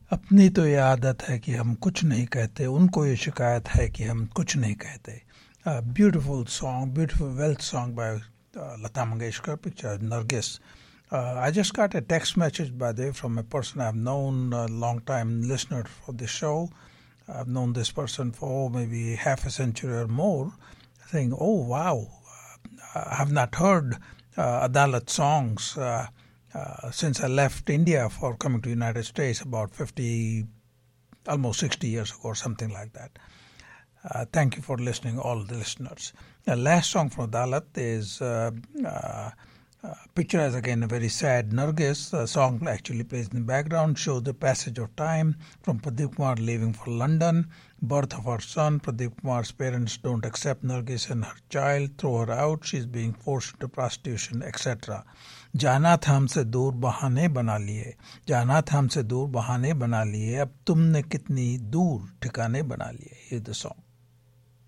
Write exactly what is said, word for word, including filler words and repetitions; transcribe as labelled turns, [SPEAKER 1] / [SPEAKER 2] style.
[SPEAKER 1] अपनी तो ये आदत है कि हम कुछ नहीं कहते, उनको ये शिकायत है कि हम कुछ नहीं कहते. A beautiful song, beautiful wealth song by uh, Lata Mangeshkar, picture Nargis. Uh, I just got a text message, by the way, from a person I've known, a long time listener for the show. I've known this person for maybe half a century or more, saying, oh wow, uh, I have not heard uh, Adalat songs uh, uh, since I left India for coming to United States about fifty, almost sixty years ago or something like that. Uh, thank you for listening, all the listeners. The last song from Adalat is uh, uh, uh, picture as again a very sad Nargis. The song actually plays in the background, shows the passage of time from Pradeep Kumar leaving for London, birth of her son. Pradeep Kumar's parents don't accept Nargis and her child, throw her out, she's being forced into prostitution, et cetera. जाना था हमसे दूर बहाने बना लिए, जाना था हमसे दूर बहाने बना लिए, अब तुमने कितनी दूर ठिकाने बना लिए. Here's the song.